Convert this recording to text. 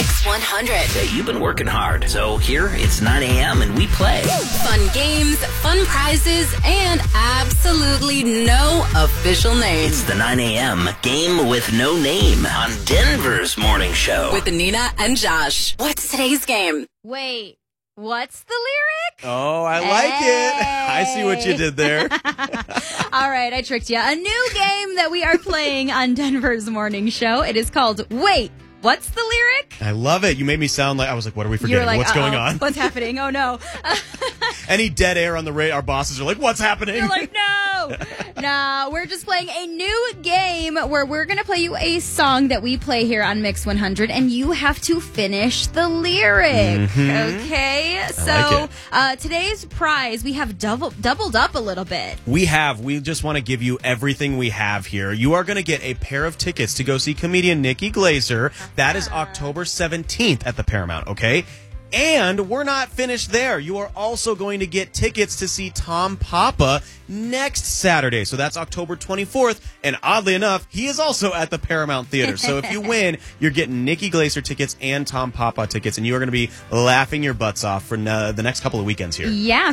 Mix 100. Hey, you've been working hard, so here it's 9 a.m. and we play. Fun games, fun prizes, and absolutely no official name. It's the 9 a.m. Game with No Name on Denver's Morning Show. With Nina and Josh. What's today's game? Wait, what's the lyric? Oh, I like it. I see what you did there. All right, I tricked you. A new game that we are playing on Denver's Morning Show. It is called Wait, What's the Lyric? I love it. You made me sound like, I was like, what are we forgetting? You're like, what's going on? What's happening? Oh, no. Any dead air on the radio, our bosses are like, what's happening? You're like, no. No, we're just playing a new game where we're going to play you a song that we play here on Mix 100, and you have to finish the lyric. Okay? So today's prize, we have doubled up a little bit. We just want to give you everything we have here. You are going to get a pair of tickets to go see comedian Nikki Glaser. That is October 17th at the Paramount, okay? And we're not finished there. You are also going to get tickets to see Tom Papa next Saturday. So that's October 24th. And oddly enough, he is also at the Paramount Theater. So if you win, you're getting Nikki Glaser tickets and Tom Papa tickets. And you are going to be laughing your butts off for the next couple of weekends here. Yeah.